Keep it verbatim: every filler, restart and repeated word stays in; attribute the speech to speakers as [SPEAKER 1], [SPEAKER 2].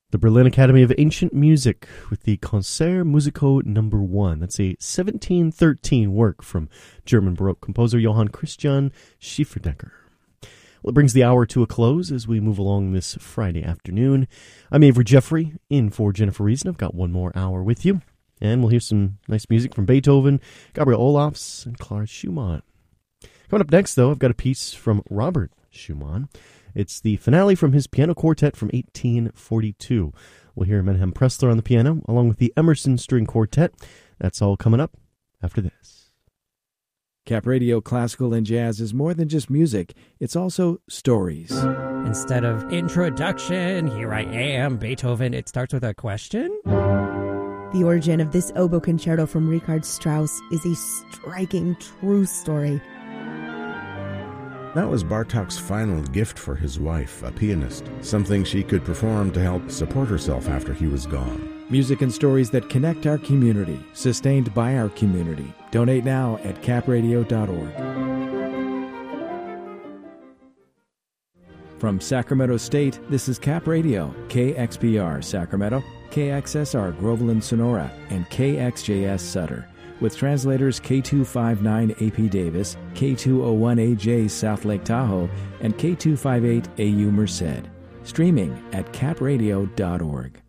[SPEAKER 1] The Berlin Academy of Ancient Music with the Concert Musico number one. That's a seventeen thirteen work from German Baroque composer Johann Christian Schieferdecker. Well, it brings the hour to a close as we move along this Friday afternoon. I'm Avery Jeffrey, in for Jennifer Reason. I've got one more hour with you, and we'll hear some nice music from Beethoven, Gabriel Olofs, and Clara Schumann. Coming up next, though, I've got a piece from Robert Schumann. It's the finale from his piano quartet from eighteen forty-two. We'll hear Menahem Pressler on the piano, along with the Emerson String Quartet. That's all coming up after this.
[SPEAKER 2] Cap Radio Classical and Jazz is more than just music. It's also stories.
[SPEAKER 3] Instead of introduction, here I am, Beethoven, it starts with a question?
[SPEAKER 4] The origin of this oboe concerto from Richard Strauss is a striking, true story.
[SPEAKER 5] That was Bartók's final gift for his wife, a pianist, something she could perform to help support herself after he was gone.
[SPEAKER 2] Music and stories that connect our community, sustained by our community. Donate now at cap radio dot org. From Sacramento State, this is Cap Radio, K X P R Sacramento, K X S R Groveland Sonora, and K X J S Sutter. With translators K two fifty-nine A P Davis, K two oh one A J South Lake Tahoe, and K two fifty-eight A U Merced. Streaming at cap radio dot org.